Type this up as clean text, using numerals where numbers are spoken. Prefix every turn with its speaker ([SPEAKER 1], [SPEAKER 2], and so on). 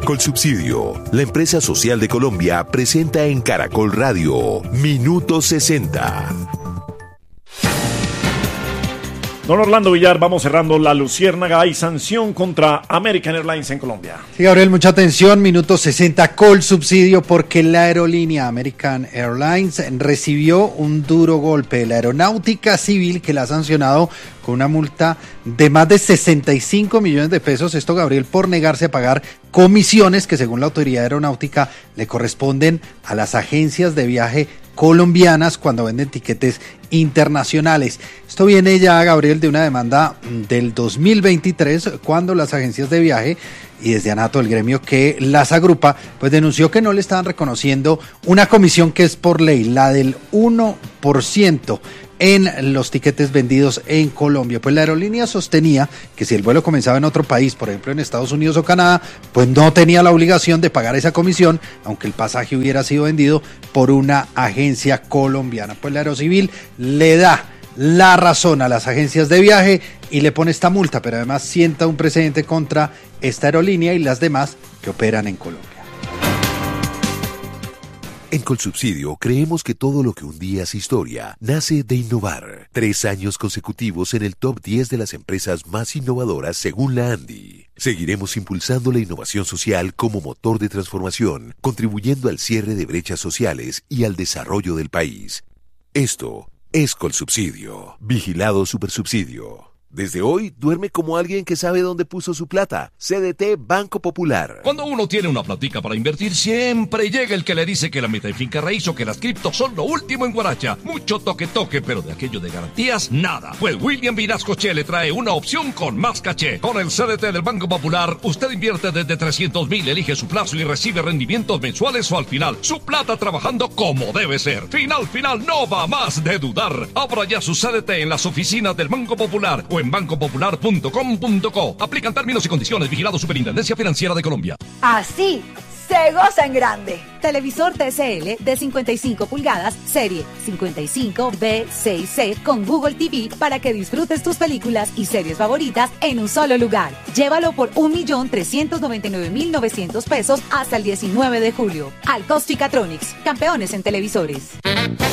[SPEAKER 1] Colsubsidio, la empresa social de Colombia, presenta en Caracol Radio Minuto 60.
[SPEAKER 2] Don Orlando Villar, vamos cerrando la Luciérnaga. Hay sanción contra American Airlines en Colombia.
[SPEAKER 3] Sí, Gabriel, mucha atención. Minuto 60, Colsubsidio, porque la aerolínea American Airlines recibió un duro golpe de la Aeronáutica Civil, que la ha sancionado con una multa de más de 65 millones de pesos. Esto, Gabriel, por negarse a pagar comisiones que, según la autoridad aeronáutica, le corresponden a las agencias de viaje colombianas cuando venden tiquetes internacionales. Esto viene ya, Gabriel, de una demanda del 2023, cuando las agencias de viaje y desde ANATO, el gremio que las agrupa, pues denunció que no le estaban reconociendo una comisión que es por ley, la del 1% en los tiquetes vendidos en Colombia. Pues la aerolínea sostenía que si el vuelo comenzaba en otro país, por ejemplo en Estados Unidos o Canadá, pues no tenía la obligación de pagar esa comisión, aunque el pasaje hubiera sido vendido por una agencia colombiana. Pues la Aerocivil le da la razón a las agencias de viaje y le pone esta multa, pero además sienta un precedente contra esta aerolínea y las demás que operan en Colombia.
[SPEAKER 1] En Colsubsidio creemos que todo lo que un día es historia nace de innovar. 3 años consecutivos en el top 10 de las empresas más innovadoras según la ANDI. Seguiremos impulsando la innovación social como motor de transformación, contribuyendo al cierre de brechas sociales y al desarrollo del país. Esto es Colsubsidio. Vigilado Supersubsidio. Desde hoy, duerme como alguien que sabe dónde puso su plata. CDT Banco Popular.
[SPEAKER 4] Cuando uno tiene una platica para invertir, siempre llega el que le dice que la meta en finca raíz o que las criptos son lo último en Guaracha. Mucho toque, pero de aquello de garantías, nada. Pues William Vinascoche le trae una opción con más caché. Con el CDT del Banco Popular, usted invierte desde 300,000, elige su plazo y recibe rendimientos mensuales o al final. Su plata trabajando como debe ser. Final, no va más de dudar. Abra ya su CDT en las oficinas del Banco Popular o en bancopopular.com.co. Aplican términos y condiciones. Vigilado Superintendencia Financiera de Colombia.
[SPEAKER 5] Así se goza en grande.
[SPEAKER 6] Televisor TCL de 55 pulgadas, serie 55B6C con Google TV para que disfrutes tus películas y series favoritas en un solo lugar. Llévalo por 1.399.900 pesos hasta el 19 de julio. Alcos Chicatronics, campeones en televisores.